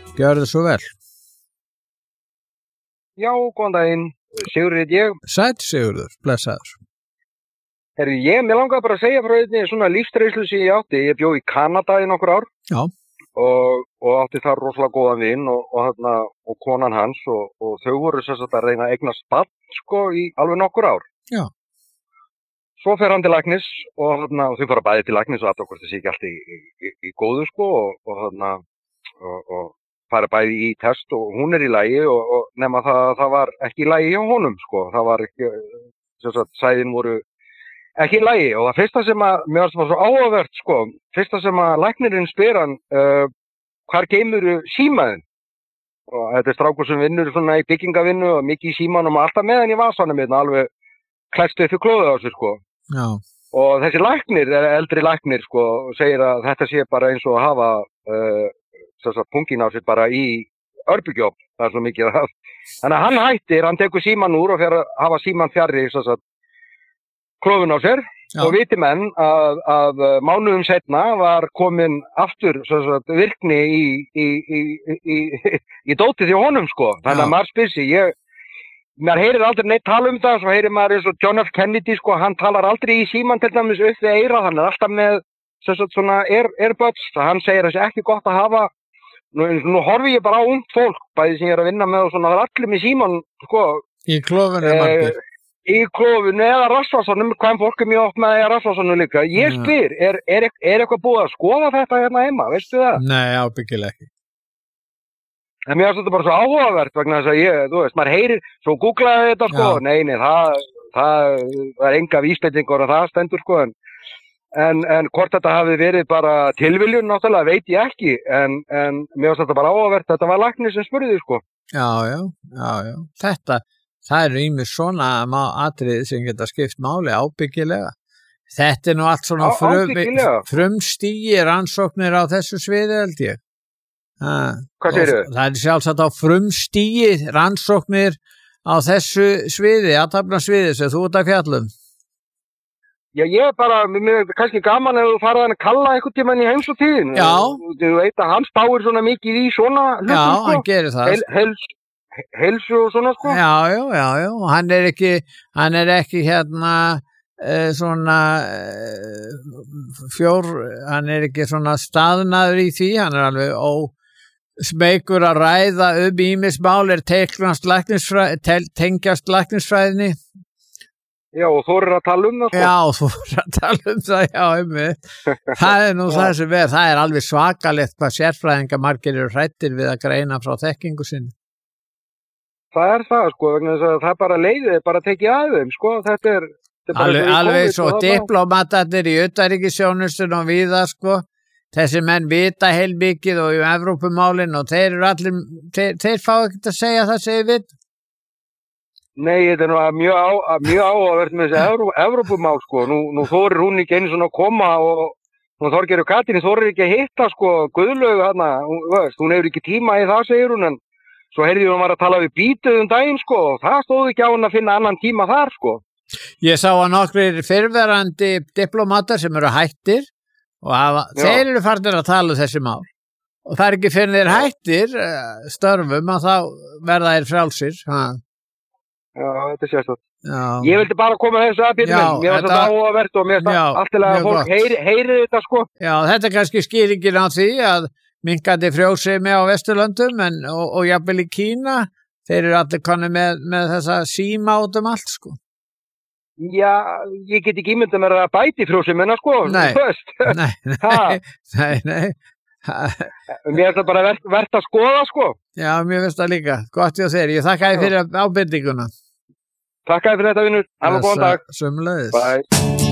Gjörðu svo vel. Já, góðan daginn. Sigurður heit ég. Sæll Sigurður, blessaður. Mér langaði bara að segja frá einni svona lífsreynslu sem ég átti. Ég bjó í Kanada í nokkur ár. Já. Og átti þar rosalega góðan vin og konan hans og þau voru sem sagt að reyna að eignast barn sko í alveg nokkur ár. Já. Svo fer hann til læknis og þau fara bæði til læknis og hvort það sé ekki allt í góðu sko og fara bæði í test og hún í lagi og nema það var ekki í lagi hjá honum sko. Það var ekki, sem sagt, sæðin voru ekki í lagi og það fyrsta sem að, mér var svo áhugavert sko, fyrsta sem að læknirinn spyr hann, hvar geymurðu símaðinn? Og þetta strákur sem vinnur svona í byggingavinnu og mikið í símanum og alltaf með hann í vasanum hérna, alveg klædst upp í klóðið á sig sko. Já. Og þessi læknir, eldri læknir sko, segir að þetta sé bara eins og að hafa pungin á sig bara í örbygjóp, það er svo mikið að þannig að hann hættir, hann tekur síman úr og fer að hafa síman fjarri klófun á sér. Já. Og viti menn að mánuðum seinna var komin aftur virkni í dótið hjá honum sko, þannig að maður spyr sig, maður heyrir aldrei neitt tala það, svo heyrir maður eins og John F. Kennedy sko, hann talar aldrei í síman til dæmis upp við eyrað, hann alltaf með svona airbuds, hann segir að það sé ekki gott að hafa, nú horfi ég bara á ungt fólk, bæði sem ég að vinna með og svona, það er allir með síman sko. Í klófunni margir. Í klófunni eða rassvasanum, hvað fólk mjög oft með rassvasanum líka. Ég spyr, er eitthvað búið að skoða þetta hérna heima, veistu það? Nei, ábyggilega ekki. En mér finnst þetta bara svo áhugavert vegna þess að þú veist, maður heyrir, svo googlaði þetta sko, nei, það er enga vísbendingur og það stendur sko, en hvort þetta hafi verið bara tilviljun náttúrulega veit ég ekki, en mér finnst þetta bara áhugavert, þetta var læknir sem spurði sko. Já. Það eru ýmis svona atriði sem geta skipt máli ábyggilega. Þetta nú allt svona frumstigi rannsóknir á þessu sviði held ég. Hvað segirðu? Það sjálfsagt á frumstigi rannsóknir á þessu sviði, athafnasviði sem þú ert að fjalla um. Já, ég bara, mér er kannski gaman ef þú farið hann að kalla einhvern tímann í heimsóttíðin. Já. Þú veit að hann spáir svona mikið í svona hlutum. Já, sko. Hann gerir það. Heilsu og svona sko. Já. Hann er ekki hérna svona hann er ekki svona staðnaður í því, hann er alveg smeykur að ræða ýmis mál tengjast læknisfræðinni. Já, og þú eru að tala um það sko. Já, þú eru að tala um það, einmitt. Það er nú það sem það er alveg svakalegt hvað sérfræðingar margir eru hræddir við að greina frá þekkingu sinni. Það er það sko, vegna þess að það bara leiðið, bara tekið að þeim sko, þetta er alveg svo diplomatarnir í utanríkisþjónustunni og víða sko, þessi menn vita heilmikið og í Evrópumálin og þeir eru allir, þeir fá ekkert að segja það segir við. Nei, þetta er nú mjög áhugavert með þessi Evrópumál sko, nú þorir hún ekki einu svona að koma og nú Þorgerður Katrín þorir ekki að hitta sko Guðlaugu hana, hún hefur ekki tíma í það segir hún, en svo heyrði hún var að tala við Bítuð daginn sko, og það stóð ekki á hún að finna annan tíma þar sko. Ég sá að nokkrir fyrrverandi diplomatar sem eru hættir og þeir eru farnir að tala þessi mál og það er ekki fyrir þeir hættir störfum að þá verða þeir frjálsir. Já, þetta er sérstætt. Ég vildi bara koma þessu að byrja minn, mér var þetta áhugavert og mér finnst alltilega að fólk heyri þetta sko. Já, þetta er kannski skýringin á því að minkandi frjósemi á Vesturlöndum og jafnvel í Kína, þeir eru allir konni með þessa síma út allt sko. Já, ég get ekki ímyndað mér að bæti frjósemina sko. Nei. Mér finnst það bara verðt að skoða sko. Já, mér finnst það líka, gott hjá þér, ég þakka þér fyrir ábendinguna. Takk fyrir þetta vinnur, hafa góðan dag. Sömuleiðis. Bye.